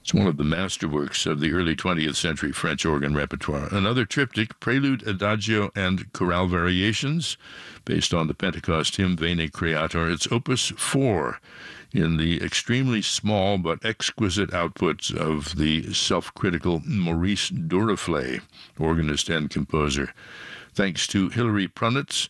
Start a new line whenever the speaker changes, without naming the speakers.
It's one of the masterworks of the early 20th century French organ repertoire. Another triptych, Prelude, Adagio, and Chorale Variations, based on the Pentecost hymn Veni Creator. It's opus 4 in the extremely small but exquisite outputs of the self-critical Maurice Duruflé, organist and composer. Thanks to Hilary Prunitz